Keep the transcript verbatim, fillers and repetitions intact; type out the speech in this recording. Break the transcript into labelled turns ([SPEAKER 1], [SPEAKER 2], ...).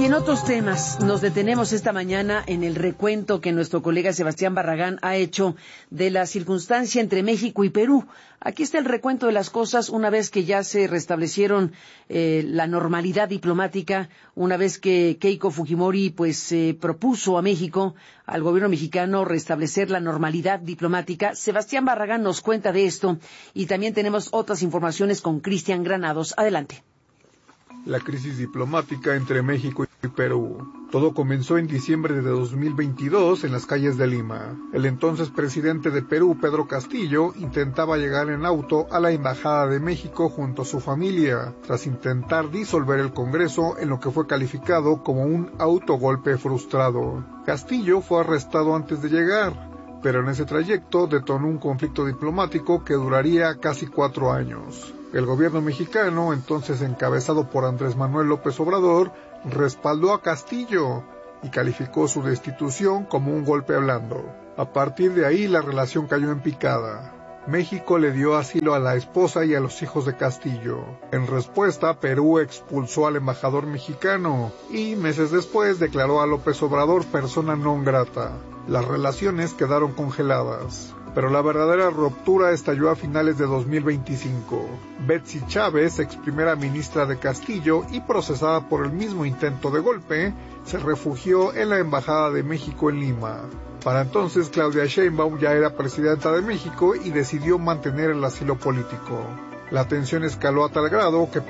[SPEAKER 1] Y en otros temas, nos detenemos esta mañana en el recuento que nuestro colega Sebastián Barragán ha hecho de la circunstancia entre México y Perú. Aquí está el recuento de las cosas una vez que ya se restablecieron eh, la normalidad diplomática, una vez que Keiko Fujimori pues eh, propuso a México, al gobierno mexicano, restablecer la normalidad diplomática. Sebastián Barragán nos cuenta de esto y también tenemos otras informaciones con Cristian Granados. Adelante.
[SPEAKER 2] La crisis diplomática entre México y Perú. Todo comenzó en diciembre de dos mil veintidós en las calles de Lima. El entonces presidente de Perú, Pedro Castillo, intentaba llegar en auto a la Embajada de México junto a su familia, tras intentar disolver el Congreso en lo que fue calificado como un autogolpe frustrado. Castillo fue arrestado antes de llegar, pero en ese trayecto detonó un conflicto diplomático que duraría casi cuatro años. El gobierno mexicano, entonces encabezado por Andrés Manuel López Obrador, respaldó a Castillo y calificó su destitución como un golpe blando. A partir de ahí la relación cayó en picada. México le dio asilo a la esposa y a los hijos de Castillo. En respuesta, Perú expulsó al embajador mexicano y meses después declaró a López Obrador persona non grata. Las relaciones quedaron congeladas. Pero la verdadera ruptura estalló a finales de dos mil veinticinco. Betsy Chávez, ex primera ministra de Castillo y procesada por el mismo intento de golpe, se refugió en la Embajada de México en Lima. Para entonces Claudia Sheinbaum ya era presidenta de México y decidió mantener el asilo político. La tensión escaló a tal grado que